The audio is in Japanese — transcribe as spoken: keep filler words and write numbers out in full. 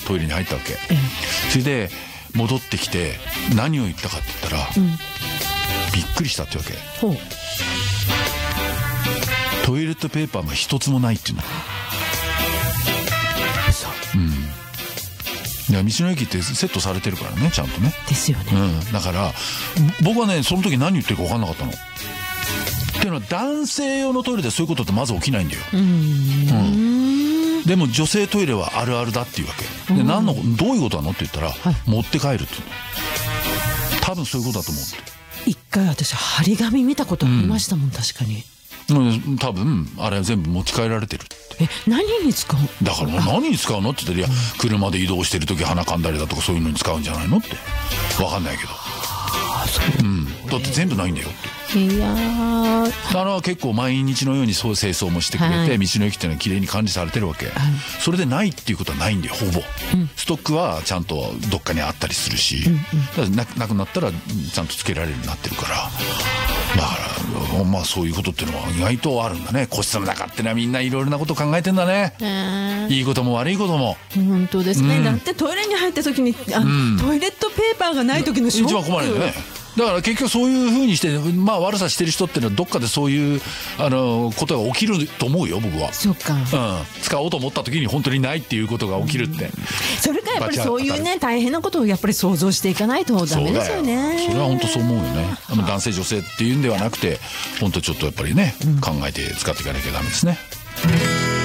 トイレに入ったわけ、うん、それで戻ってきて何を言ったかって言ったら、うん、びっくりしたってわけ。ほう。トイレットペーパーが一つもないっていうの。そう、うん、いや道の駅ってセットされてるからね、ちゃんとね。 ですよね、 うん、だから僕はねその時何言ってるか分かんなかったの。っていうのは男性用のトイレでそういうことってまず起きないんだよ。うん、うん、でも女性トイレはあるあるだっていうわけで、何のどういうことなのって言ったら、はい、持って帰るっていうの。多分そういうことだと思うって。 一回私張り紙見たことありましたもん、うん、確かに。 多分あれは全部持ち帰られてる。 え、何に使う？ だから何に使うのって言ったら、いや、車で移動してる時鼻かんだりだとかそういうのに使うんじゃないのって。分かんないけど、うん、だって全部ないんだよって。いやー、あれは結構毎日のようにそう清掃もしてくれて、はい、道の駅っていうのはきれいに管理されてるわけ、はい、それでないっていうことはないんだよ、ほぼ、うん、ストックはちゃんとどっかにあったりするし、うんうん、だから な, なくなったらちゃんとつけられるようになってるから。だからまあそういうことっていうのは意外とあるんだね。個室の中ってのはみんないろいろなこと考えてんだね、えー、いいことも悪いことも。 本当ですね、うん、だってトイレに入った時にあ、うん、トイレットペーパーがない時のショック、 一番困るよね。だから結局そういうふうにして、まあ、悪さしてる人っていうのはどっかでそういうあのことが起きると思うよ、僕は。 そうか、うん、 使おうと思った時に本当にないっていうことが起きるって、うん、 それからやっぱりそういうね大変なことをやっぱり想像していかないとダメですよね。 それは本当そう思うよね。あの男性女性っていうんではなくて本当ちょっとやっぱりね、うん、考えて使っていかなきゃダメですね。